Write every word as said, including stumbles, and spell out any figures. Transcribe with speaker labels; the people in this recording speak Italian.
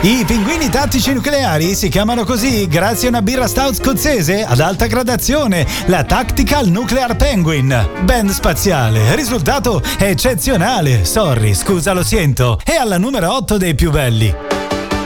Speaker 1: I pinguini tattici nucleari si chiamano così grazie a una birra stout scozzese ad alta gradazione, la Tactical Nuclear Penguin. Band spaziale, risultato eccezionale. Sorry, scusa, lo sento. È alla numero otto dei più belli.